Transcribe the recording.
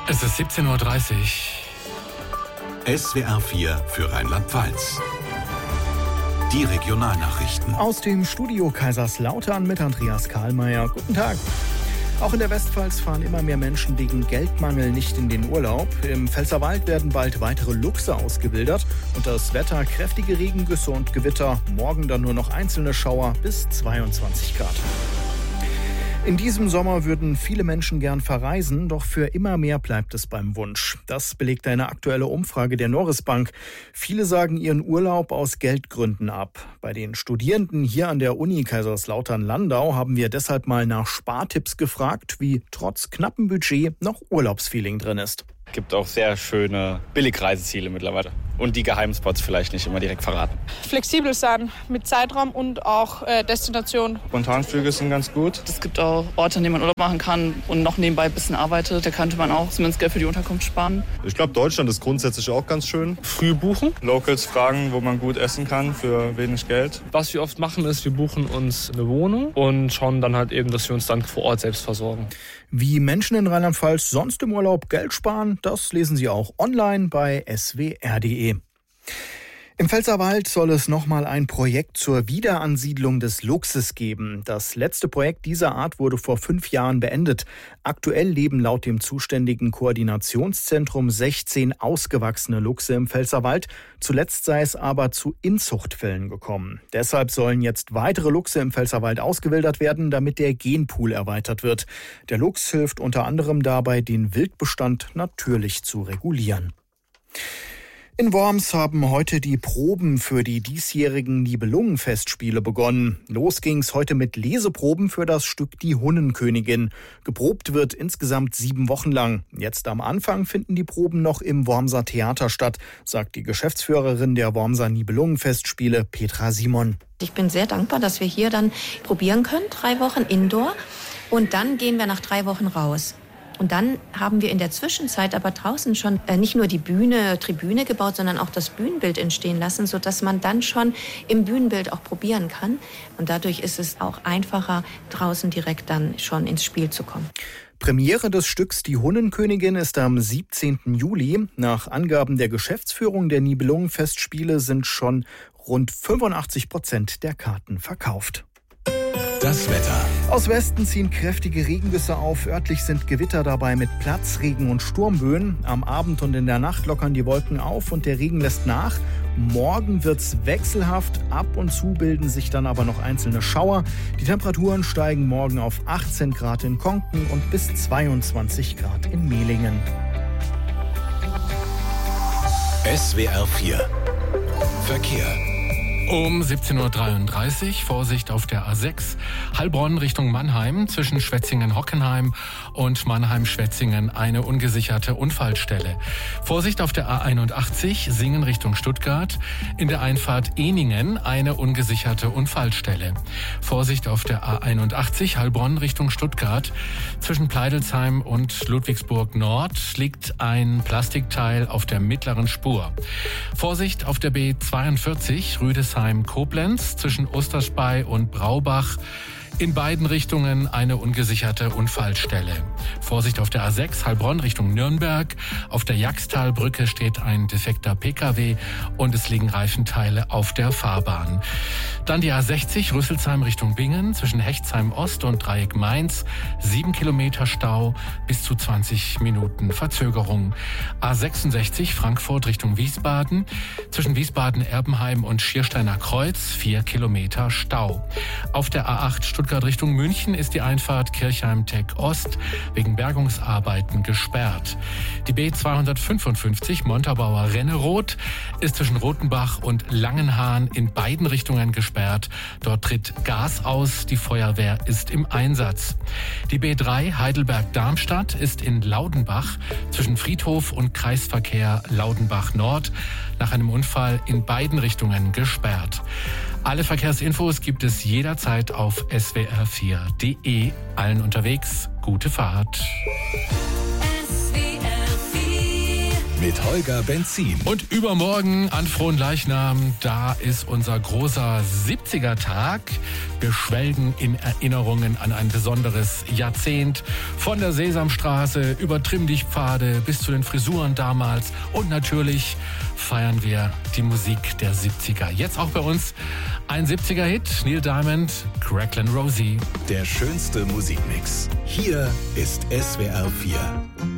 Es ist 17:30 Uhr. SWR 4 für Rheinland-Pfalz. Die Regionalnachrichten. Aus dem Studio Kaiserslautern mit Andreas Karlmeier. Guten Tag. Auch in der Westpfalz fahren immer mehr Menschen wegen Geldmangel nicht in den Urlaub. Im Pfälzerwald werden bald weitere Luchse ausgewildert. Und das Wetter: kräftige Regengüsse und Gewitter. Morgen dann nur noch einzelne Schauer bis 22 Grad. In diesem Sommer würden viele Menschen gern verreisen, doch für immer mehr bleibt es beim Wunsch. Das belegt eine aktuelle Umfrage der Noris Bank. Viele sagen ihren Urlaub aus Geldgründen ab. Bei den Studierenden hier an der Uni Kaiserslautern-Landau haben wir deshalb mal nach Spartipps gefragt, wie trotz knappem Budget noch Urlaubsfeeling drin ist. Es gibt auch sehr schöne Billigreiseziele mittlerweile. Und die Geheimspots vielleicht nicht immer direkt verraten. Flexibel sein mit Zeitraum und auch Destination. Spontanflüge sind ganz gut. Es gibt auch Orte, an denen man Urlaub machen kann und noch nebenbei ein bisschen arbeitet. Da könnte man auch zumindest Geld für die Unterkunft sparen. Ich glaube, Deutschland ist grundsätzlich auch ganz schön. Früh buchen. Locals fragen, wo man gut essen kann für wenig Geld. Was wir oft machen ist, wir buchen uns eine Wohnung und schauen dann halt eben, dass wir uns dann vor Ort selbst versorgen. Wie Menschen in Rheinland-Pfalz sonst im Urlaub Geld sparen, das lesen Sie auch online bei swr.de. Im Pfälzerwald soll es nochmal ein Projekt zur Wiederansiedlung des Luchses geben. Das letzte Projekt dieser Art wurde vor 5 Jahren beendet. Aktuell leben laut dem zuständigen Koordinationszentrum 16 ausgewachsene Luchse im Pfälzerwald. Zuletzt sei es aber zu Inzuchtfällen gekommen. Deshalb sollen jetzt weitere Luchse im Pfälzerwald ausgewildert werden, damit der Genpool erweitert wird. Der Luchs hilft unter anderem dabei, den Wildbestand natürlich zu regulieren. In Worms haben heute die Proben für die diesjährigen Nibelungenfestspiele begonnen. Los ging's heute mit Leseproben für das Stück Die Hunnenkönigin. Geprobt wird insgesamt 7 Wochen lang. Jetzt am Anfang finden die Proben noch im Wormser Theater statt, sagt die Geschäftsführerin der Wormser Nibelungenfestspiele, Petra Simon. Ich bin sehr dankbar, dass wir hier dann probieren können, 3 Wochen Indoor. Und dann gehen wir nach 3 Wochen raus. Und dann haben wir in der Zwischenzeit aber draußen schon nicht nur die Tribüne gebaut, sondern auch das Bühnenbild entstehen lassen, sodass man dann schon im Bühnenbild auch probieren kann. Und dadurch ist es auch einfacher, draußen direkt dann schon ins Spiel zu kommen. Premiere des Stücks Die Hunnenkönigin ist am 17. Juli. Nach Angaben der Geschäftsführung der Nibelungenfestspiele sind schon rund 85% der Karten verkauft. Das Wetter. Aus Westen ziehen kräftige Regengüsse auf. Örtlich sind Gewitter dabei mit Platzregen und Sturmböen. Am Abend und in der Nacht lockern die Wolken auf und der Regen lässt nach. Morgen wird's wechselhaft. Ab und zu bilden sich dann aber noch einzelne Schauer. Die Temperaturen steigen morgen auf 18 Grad in Konken und bis 22 Grad in Mehlingen. SWR 4 Verkehr. Um 17:33 Uhr, Vorsicht auf der A6, Heilbronn Richtung Mannheim, zwischen Schwetzingen-Hockenheim und Mannheim-Schwetzingen eine ungesicherte Unfallstelle. Vorsicht auf der A81, Singen Richtung Stuttgart, in der Einfahrt Ehningen eine ungesicherte Unfallstelle. Vorsicht auf der A81, Heilbronn Richtung Stuttgart, zwischen Pleidelsheim und Ludwigsburg Nord liegt ein Plastikteil auf der mittleren Spur. Vorsicht auf der B42, Rüdesheim-Koblenz, zwischen Osterspey und Braubach. In beiden Richtungen eine ungesicherte Unfallstelle. Vorsicht auf der A6 Heilbronn Richtung Nürnberg. Auf der Jagstalbrücke steht ein defekter Pkw und es liegen Reifenteile auf der Fahrbahn. Dann die A60 Rüsselsheim Richtung Bingen zwischen Hechtsheim Ost und Dreieck Mainz. 7 Kilometer Stau, bis zu 20 Minuten Verzögerung. A66 Frankfurt Richtung Wiesbaden. Zwischen Wiesbaden-Erbenheim und Schiersteiner Kreuz 4 Kilometer Stau. Auf der A8 Stuttgart Richtung München ist die Einfahrt Kirchheim-Teck Ost wegen Bergungsarbeiten gesperrt. Die B255 Montabaur Renneroth ist zwischen Rothenbach und Langenhahn in beiden Richtungen gesperrt. Dort tritt Gas aus, die Feuerwehr ist im Einsatz. Die B3 Heidelberg-Darmstadt ist in Laudenbach zwischen Friedhof und Kreisverkehr Laudenbach Nord nach einem Unfall in beiden Richtungen gesperrt. Alle Verkehrsinfos gibt es jederzeit auf swr4.de. Allen unterwegs, gute Fahrt. Mit mit Holger Benzin. Und übermorgen an Fronleichnam, da ist unser großer 70er-Tag. Wir schwelgen in Erinnerungen an ein besonderes Jahrzehnt. Von der Sesamstraße über Trimm-dich-Pfade bis zu den Frisuren damals. Und natürlich feiern wir die Musik der 70er. Jetzt auch bei uns ein 70er-Hit. Neil Diamond, Cracklin' Rosie. Der schönste Musikmix. Hier ist SWR 4.